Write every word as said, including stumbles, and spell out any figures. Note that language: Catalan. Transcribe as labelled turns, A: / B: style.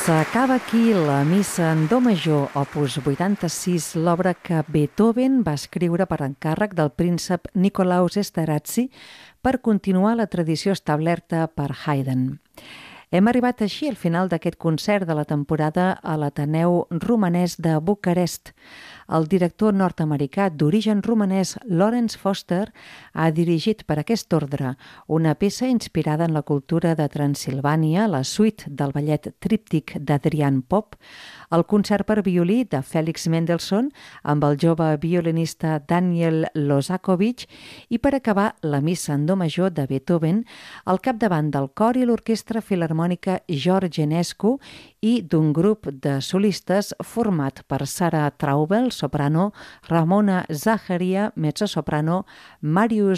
A: S'acaba aquí la missa en do major, opus vuitanta-sis, l'obra que Beethoven va escriure per encàrrec del príncep Nicolaus Esterhazy per continuar la tradició establerta per Haydn. Hem arribat així al final d'aquest concert de la temporada a l'Ateneu Romanès de Bucarest. El director nord-americà d'origen romanès Lawrence Foster ha dirigit per aquest ordre una peça inspirada en la cultura de Transsilvània, la suite del ballet tríptic d'Adrian Pop, el concert per violí de Félix Mendelssohn amb el jove violinista Daniel Lozakovich i per acabar la missa en do major de Beethoven al capdavant del cor i l'orquestra filharmònica George Enescu i d'un grup de solistes format per Sarah Traubel, soprano, Ramona Zaharia, mezzosoprano, Marius